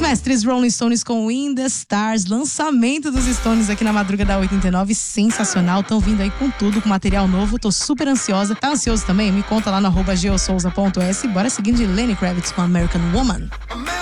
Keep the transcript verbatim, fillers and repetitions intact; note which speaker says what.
Speaker 1: mestres Rolling Stones com In The Stars, lançamento dos Stones aqui na madruga da oitenta e nove, sensacional, tão vindo aí com tudo, com material novo, tô super ansiosa. Tá ansioso também? Me conta lá no arroba geosouza ponto s. Bora seguindo de Lenny Kravitz com American Woman.